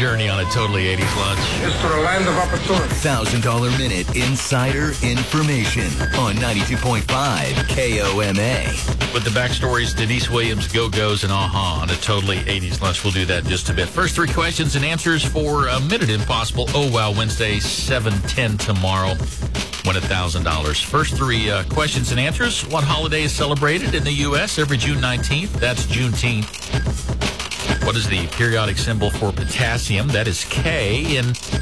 journey on a totally 80s lunch. It's for a land of opportunity. $1,000 Minute Insider Information on 92.5 KOMA. With the backstories, Denise Williams, Go-Go's, and Aha on a totally 80s lunch. We'll do that in just a bit. First three questions and answers for a Minute Impossible. Oh, wow, Wednesday, 7:10 tomorrow. Win $1,000. First three questions and answers. What holiday is celebrated in the U.S. every June 19th? That's Juneteenth. What is the periodic symbol for potassium? That is K. And